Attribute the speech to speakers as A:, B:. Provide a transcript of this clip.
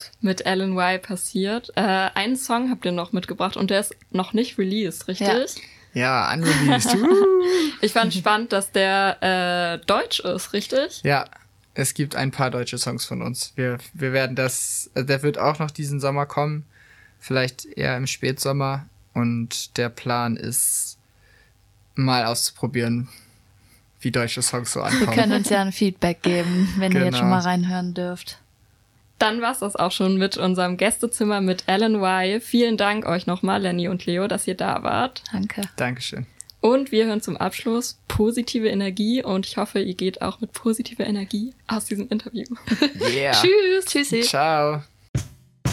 A: mit Alan Y passiert. Einen Song habt ihr noch mitgebracht und der ist noch nicht released, richtig?
B: Ja, unreleased.
A: Ich fand spannend, dass der deutsch ist, richtig?
B: Ja, es gibt ein paar deutsche Songs von uns. Wir werden der wird auch noch diesen Sommer kommen, vielleicht eher im Spätsommer. Und der Plan ist, mal auszuprobieren, wie deutsche Songs so ankommen.
C: Wir können uns ja ein Feedback geben, wenn ihr jetzt schon mal reinhören dürft.
A: Dann war's das auch schon mit unserem Gästezimmer mit Alan Y. Vielen Dank euch nochmal, Lenny und Leo, dass ihr da wart.
C: Danke.
B: Dankeschön.
A: Und wir hören zum Abschluss positive Energie und ich hoffe, ihr geht auch mit positiver Energie aus diesem Interview.
B: Yeah.
A: Tschüss.
C: Tschüssi.
B: Ciao.